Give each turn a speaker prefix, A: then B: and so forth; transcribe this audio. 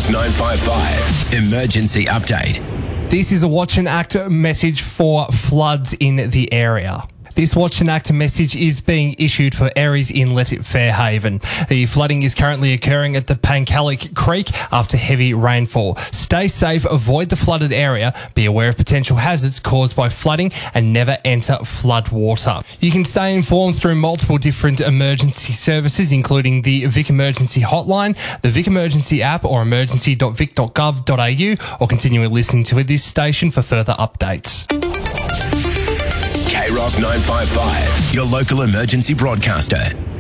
A: K-Rock 955 Emergency Update.
B: This is a Watch and Act message for floods in the area. This Watch and Act message is being issued for areas inlet at Fairhaven. The flooding is currently occurring at the Pancallic Creek after heavy rainfall. Stay safe, avoid the flooded area, be aware of potential hazards caused by flooding and never enter flood water. You can stay informed through multiple different emergency services, including the Vic Emergency Hotline, the Vic Emergency app or emergency.vic.gov.au, or continue listening to this station for further updates.
A: K-Rock 955, your local emergency broadcaster.